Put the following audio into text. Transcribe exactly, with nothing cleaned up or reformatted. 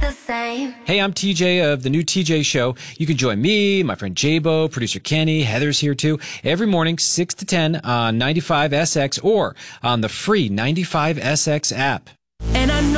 the same. Hey, I'm T J of The New T J Show. You can join me, my friend J-Bo, producer Kenny, Heather's here too, every morning, six to ten on ninety-five S X or on the free ninety-five S X app. And I know